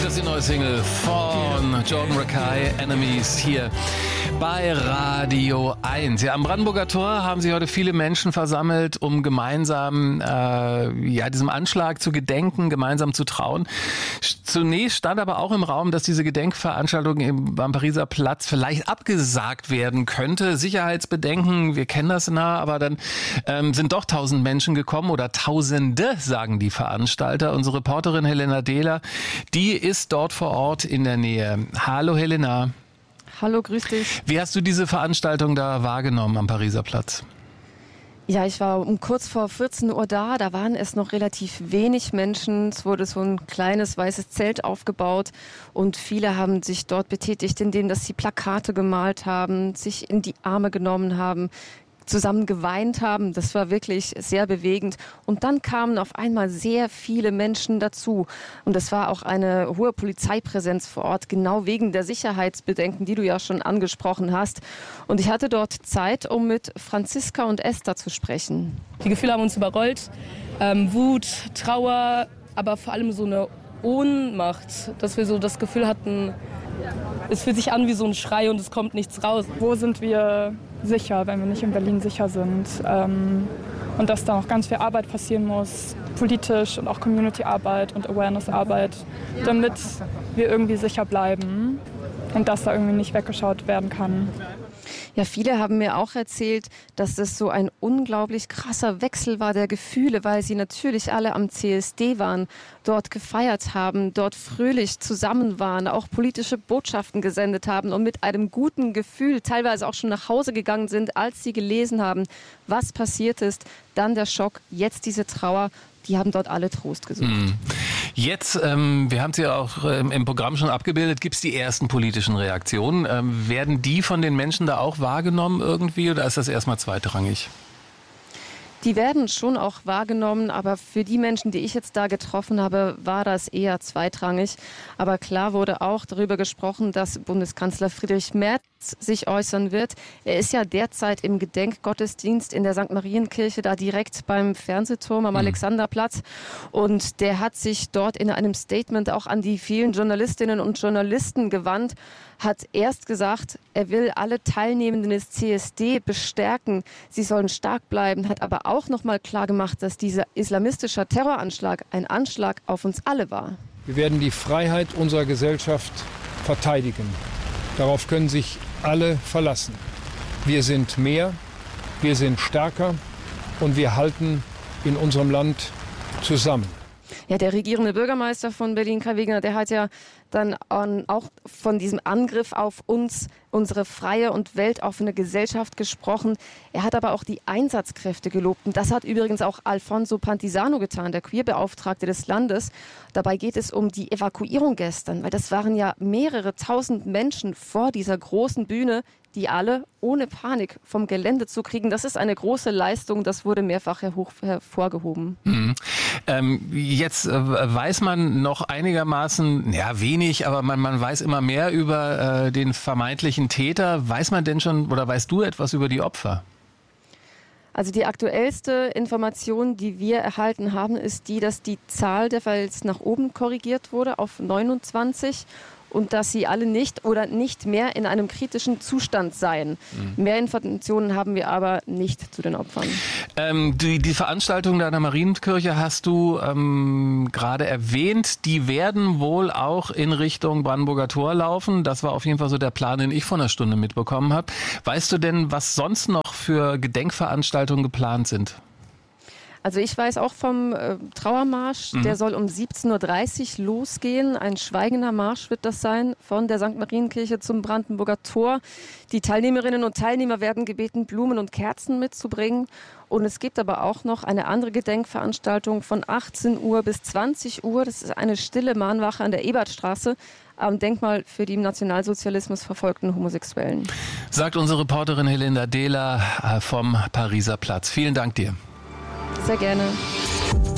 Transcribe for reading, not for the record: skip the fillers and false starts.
Das ist die neue Single von Jordan Rakei, Enemies, hier bei Radio 1. Ja, am Brandenburger Tor haben sich heute viele Menschen versammelt, um gemeinsam diesem Anschlag zu gedenken, gemeinsam zu trauen. Zunächst stand aber auch im Raum, dass diese Gedenkveranstaltung am Pariser Platz vielleicht abgesagt werden könnte. Sicherheitsbedenken, wir kennen das aber dann sind doch 1000 Menschen gekommen oder Tausende, sagen die Veranstalter. Unsere Reporterin Helena Dehler, die ist dort vor Ort in der Nähe. Hallo Helena. Hallo, grüß dich. Wie hast du diese Veranstaltung da wahrgenommen am Pariser Platz? Ja, ich war um kurz vor 14 Uhr da. Da waren es noch relativ wenig Menschen. Es wurde so ein kleines weißes Zelt aufgebaut und viele haben sich dort betätigt, indem dass sie Plakate gemalt haben, sich in die Arme genommen haben, zusammen geweint haben. Das war wirklich sehr bewegend. Und dann kamen auf einmal sehr viele Menschen dazu. Und es war auch eine hohe Polizeipräsenz vor Ort, genau wegen der Sicherheitsbedenken, die du ja schon angesprochen hast. Und ich hatte dort Zeit, um mit Franziska und Esther zu sprechen. Die Gefühle haben uns überrollt. Wut, Trauer, aber vor allem so eine Ohnmacht, dass wir so das Gefühl hatten, es fühlt sich an wie so ein Schrei und es kommt nichts raus. Wo sind wir sicher, wenn wir nicht in Berlin sicher sind? Und dass da noch ganz viel Arbeit passieren muss, politisch und auch Community-Arbeit und Awareness-Arbeit, damit wir irgendwie sicher bleiben und dass da irgendwie nicht weggeschaut werden kann. Ja, viele haben mir auch erzählt, dass das so ein unglaublich krasser Wechsel war der Gefühle, weil sie natürlich alle am CSD waren, dort gefeiert haben, dort fröhlich zusammen waren, auch politische Botschaften gesendet haben und mit einem guten Gefühl teilweise auch schon nach Hause gegangen sind, als sie gelesen haben, was passiert ist. Dann der Schock, jetzt diese Trauer. Die haben dort alle Trost gesucht. Jetzt, wir haben es ja auch im Programm schon abgebildet, gibt es die ersten politischen Reaktionen. Werden die von den Menschen da auch wahrgenommen irgendwie oder ist das erstmal zweitrangig? Die werden schon auch wahrgenommen, aber für die Menschen, die ich jetzt da getroffen habe, war das eher zweitrangig. Aber klar wurde auch darüber gesprochen, dass Bundeskanzler Friedrich Merz sich äußern wird. Er ist ja derzeit im Gedenkgottesdienst in der St. Marienkirche, da direkt beim Fernsehturm am Alexanderplatz. Und der hat sich dort in einem Statement auch an die vielen Journalistinnen und Journalisten gewandt, hat erst gesagt, er will alle Teilnehmenden des CSD bestärken. Sie sollen stark bleiben, hat aber auch noch mal klar gemacht, dass dieser islamistische Terroranschlag ein Anschlag auf uns alle war. Wir werden die Freiheit unserer Gesellschaft verteidigen. Darauf können sich alle verlassen. Wir sind mehr, wir sind stärker und wir halten in unserem Land zusammen. Ja, der regierende Bürgermeister von Berlin, Kai Wegner, der hat ja dann auch von diesem Angriff auf uns, unsere freie und weltoffene Gesellschaft gesprochen. Er hat aber auch die Einsatzkräfte gelobt. Und das hat übrigens auch Alfonso Pantisano getan, der Queerbeauftragte des Landes. Dabei geht es um die Evakuierung gestern, weil das waren ja mehrere tausend Menschen vor dieser großen Bühne, die alle ohne Panik vom Gelände zu kriegen. Das ist eine große Leistung, das wurde mehrfach hervorgehoben. Jetzt weiß man noch einigermaßen, ja wenig, aber man weiß immer mehr über den vermeintlichen Täter. Weiß man denn schon oder weißt du etwas über die Opfer? Also die aktuellste Information, die wir erhalten haben, ist die, dass die Zahl der Verletzten nach oben korrigiert wurde auf 29 und dass sie alle nicht oder nicht mehr in einem kritischen Zustand seien. Mehr Informationen haben wir aber nicht zu den Opfern. Die Veranstaltung da in der Marienkirche hast du gerade erwähnt. Die werden wohl auch in Richtung Brandenburger Tor laufen. Das war auf jeden Fall so der Plan, den ich vor einer Stunde mitbekommen habe. Weißt du denn, was sonst noch für Gedenkveranstaltungen geplant sind? Also ich weiß auch vom Trauermarsch, der soll um 17.30 Uhr losgehen. Ein schweigender Marsch wird das sein von der St. Marienkirche zum Brandenburger Tor. Die Teilnehmerinnen und Teilnehmer werden gebeten, Blumen und Kerzen mitzubringen. Und es gibt aber auch noch eine andere Gedenkveranstaltung von 18 Uhr bis 20 Uhr. Das ist eine stille Mahnwache an der Ebertstraße am Denkmal für die im Nationalsozialismus verfolgten Homosexuellen. Sagt unsere Reporterin Helena Dehler vom Pariser Platz. Vielen Dank dir. Sehr gerne.